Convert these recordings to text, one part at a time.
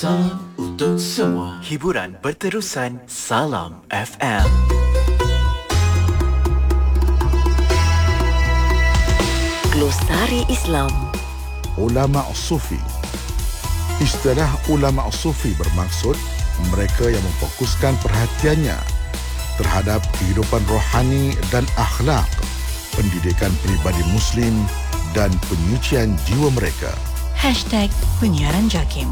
Untuk semua hiburan berterusan Salam FM. Glosari Islam. Ulama Sufi. Istilah ulama sufi bermaksud mereka yang memfokuskan perhatiannya terhadap kehidupan rohani dan akhlak, pendidikan peribadi Muslim dan penyucian jiwa mereka. #Penyiaran Jakim.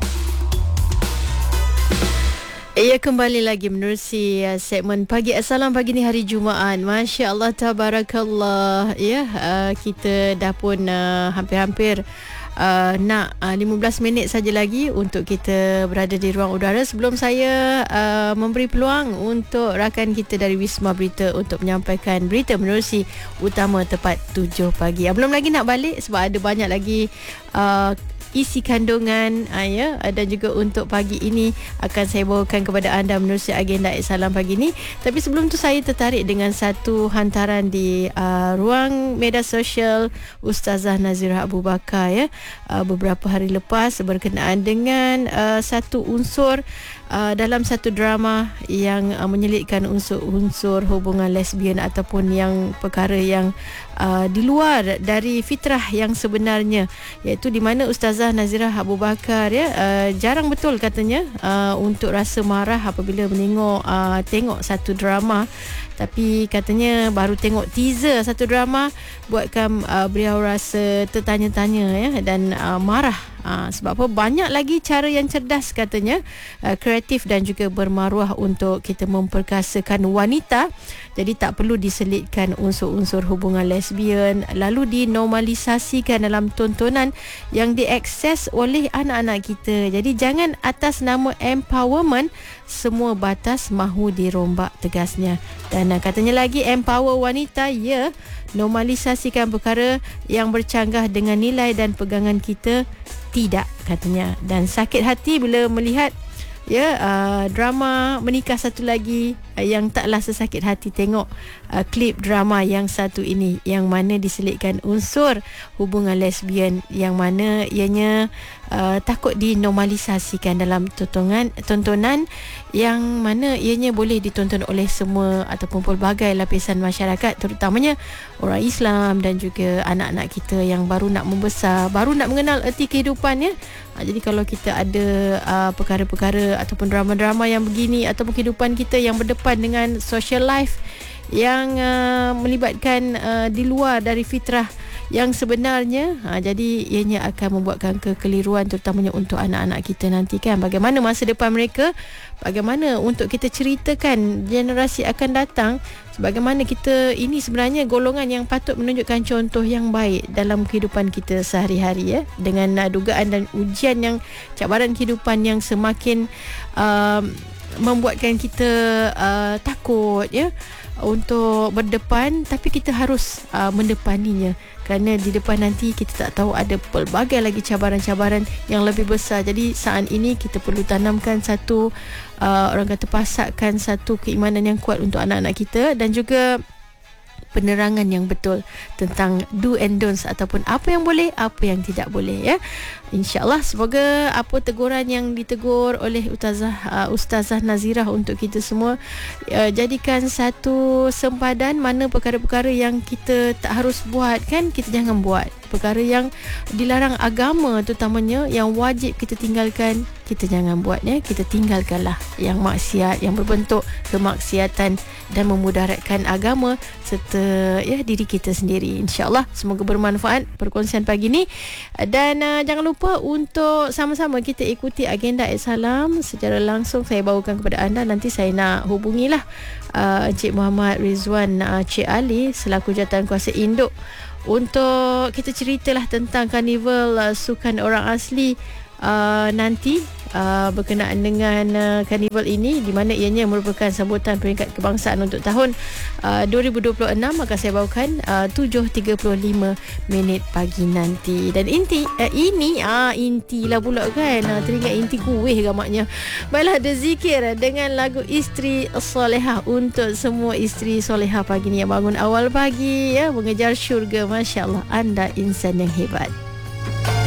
Ya, kembali lagi menerusi segmen Pagi Assalam pagi ni hari Jumaat. Masya Allah, tabarakallah. Ya, kita dah pun hampir-hampir nak 15 minit saja lagi untuk kita berada di ruang udara. Sebelum saya memberi peluang untuk rakan kita dari Wisma Berita untuk menyampaikan berita menerusi utama tepat 7 pagi. Belum lagi nak balik sebab ada banyak lagi isi kandungan dan juga untuk pagi ini akan saya bawakan kepada anda menerusi agenda Salam pagi ini. Tapi sebelum tu saya tertarik dengan satu hantaran di ruang media sosial Ustazah Nazirah Abu Bakar beberapa hari lepas berkenaan dengan satu unsur dalam satu drama yang menyelitkan unsur-unsur hubungan lesbian ataupun yang perkara yang di luar dari fitrah yang sebenarnya, iaitu di mana Ustazah Nazirah Abu Bakar jarang betul katanya untuk rasa marah apabila tengok satu drama. Tapi katanya baru tengok teaser satu drama buatkan beliau rasa tertanya-tanya dan marah. Sebab apa? Banyak lagi cara yang cerdas katanya, kreatif dan juga bermaruah untuk kita memperkasakan wanita. Jadi tak perlu diselitkan unsur-unsur hubungan lesbian lalu dinormalisasikan dalam tontonan yang diakses oleh anak-anak kita. Jadi jangan atas nama empowerment semua batas mahu dirombak, tegasnya. Dan katanya lagi empower wanita, normalisasikan perkara yang bercanggah dengan nilai dan pegangan kita, tidak, katanya. Dan sakit hati bila melihat drama menikah satu lagi yang taklah sesakit hati tengok klip drama yang satu ini yang mana diselitkan unsur hubungan lesbian yang mana ianya takut dinormalisasikan dalam tontonan yang mana ianya boleh ditonton oleh semua ataupun pelbagai lapisan masyarakat, terutamanya orang Islam dan juga anak-anak kita yang baru nak membesar, baru nak mengenal erti kehidupan. Jadi kalau kita ada perkara-perkara ataupun drama-drama yang begini ataupun kehidupan kita yang berdepan dengan social life yang melibatkan di luar dari fitrah yang sebenarnya, jadi ianya akan membuatkan kekeliruan terutamanya untuk anak-anak kita nanti kan. Bagaimana masa depan mereka, bagaimana untuk kita ceritakan generasi akan datang sebagaimana kita ini sebenarnya golongan yang patut menunjukkan contoh yang baik dalam kehidupan kita sehari-hari dengan dugaan dan ujian yang cabaran kehidupan yang semakin membuatkan kita takut untuk berdepan, tapi kita harus mendepaninya kerana di depan nanti kita tak tahu ada pelbagai lagi cabaran-cabaran yang lebih besar. Jadi saat ini kita perlu tanamkan satu orang kata pasakkan satu keimanan yang kuat untuk anak-anak kita dan juga penerangan yang betul tentang do and don'ts ataupun apa yang boleh, apa yang tidak boleh. InsyaAllah semoga apa teguran yang ditegur oleh Ustazah Nazirah untuk kita semua jadikan satu sempadan mana perkara-perkara yang kita tak harus buat kan, kita jangan buat. Perkara yang dilarang agama terutamanya yang wajib kita tinggalkan, kita jangan buat kita tinggalkanlah yang maksiat, yang berbentuk kemaksiatan dan memudaratkan agama serta diri kita sendiri. InsyaAllah semoga bermanfaat perkongsian pagi ni dan jangan lupa untuk sama-sama kita ikuti agenda Salam secara langsung. Saya bawakan kepada anda, nanti saya nak hubungilah Encik Muhammad Rizwan Cik Ali selaku Jawatankuasa Induk untuk kita ceritalah tentang karnival sukan orang asli nanti berkenaan dengan karnival ini di mana ianya merupakan sambutan peringkat kebangsaan untuk tahun 2026. Maka saya bawakan 7.35 minit pagi nanti. Dan inti lah pula kan, teringat inti kuih gamaknya. Baiklah, ada zikir dengan lagu Isteri Solehah untuk semua isteri solehah pagi ni yang bangun awal pagi mengejar syurga. Masya Allah, anda insan yang hebat.